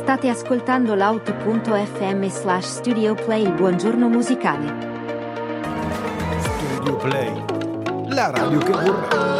State ascoltando l'auto.fm/Studio Play, il buongiorno musicale. Studio Play, la radio che vorrei.